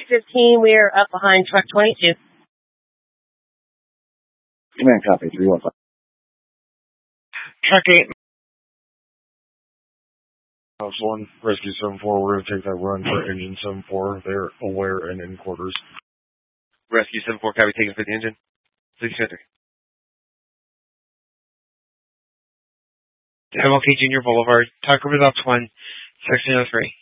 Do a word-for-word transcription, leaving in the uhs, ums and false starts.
fifteen, we are up behind truck twenty-two. Command copy, three one five. Truck eight. House one, Rescue seven four, we're going to take that run for engine seven four. They're aware and in quarters. Rescue seven four, copy, taking for the engine. Please enter. M L K Junior Boulevard, Taco Results one, section oh three.